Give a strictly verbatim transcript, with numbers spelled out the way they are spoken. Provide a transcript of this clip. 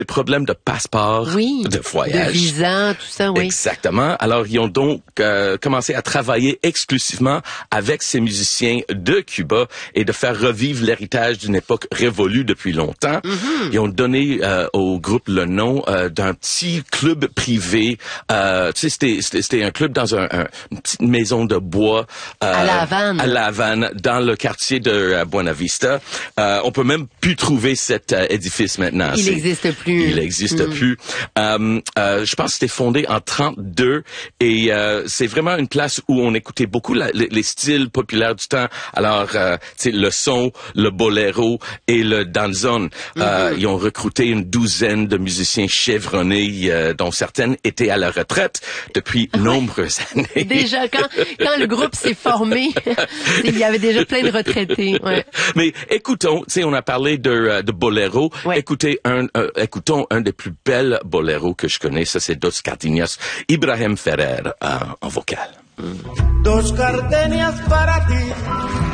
des problèmes de passeport, oui, de voyage. De visa, tout ça, oui. Exactement. Alors, ils ont donc euh, commencé à travailler exclusivement avec ces musiciens de Cuba et de faire revivre l'héritage d'une époque révolue depuis longtemps. Mm-hmm. Ils ont donné euh, au groupe le nom euh, d'un petit club privé. Euh, tu sais, c'était, c'était, c'était un club dans un, un, une petite maison de bois. Euh, à La Havane. À La Havane, dans le quartier de euh, Buena Vista. Euh, on peut même plus trouver cet euh, édifice maintenant. Il n'existe plus. Il n'existe mm. plus. Euh, euh, je pense que c'était fondé en trente-deux et euh, c'est vraiment une place où on écoutait beaucoup la, les, les styles populaires du temps. Alors, euh, tu sais, le son, le boléro et le danzón. Mm-hmm. Euh, ils ont recruté une douzaine de musiciens chevronnés, euh, dont certaines étaient à la retraite depuis ouais. nombreuses années. Déjà, quand, quand le groupe s'est formé, il y avait déjà plein de retraités. Ouais. Mais écoutons, tu sais, on a parlé de, de boléro. Ouais. Écoutez un, euh, écoutons un des plus belles boléros que je connais. Ça, c'est Dos Gardenias, Ibrahim Ferrer euh, en vocal. Mm. Dos gardenias para ti.